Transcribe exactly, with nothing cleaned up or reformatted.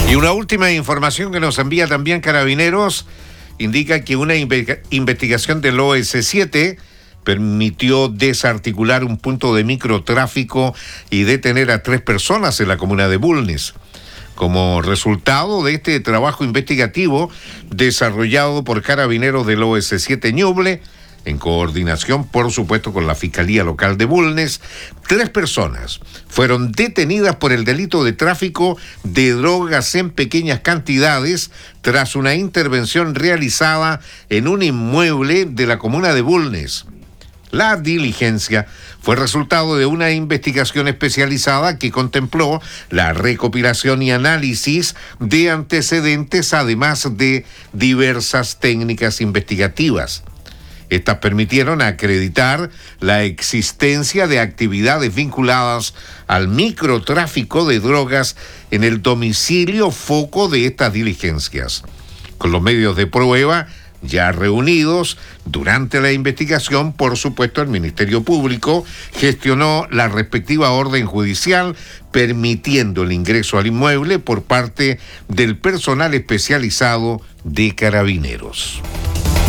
Y una última información que nos envía también Carabineros indica que una inve- investigación del O S siete permitió desarticular un punto de microtráfico y detener a tres personas en la comuna de Bulnes. Como resultado de este trabajo investigativo desarrollado por Carabineros del O S siete Ñuble, en coordinación, por supuesto, con la Fiscalía Local de Bulnes, tres personas fueron detenidas por el delito de tráfico de drogas en pequeñas cantidades tras una intervención realizada en un inmueble de la comuna de Bulnes. La diligencia fue resultado de una investigación especializada que contempló la recopilación y análisis de antecedentes, además de diversas técnicas investigativas. Estas permitieron acreditar la existencia de actividades vinculadas al microtráfico de drogas en el domicilio foco de estas diligencias. Con los medios de prueba ya reunidos durante la investigación, por supuesto, el Ministerio Público gestionó la respectiva orden judicial, permitiendo el ingreso al inmueble por parte del personal especializado de Carabineros.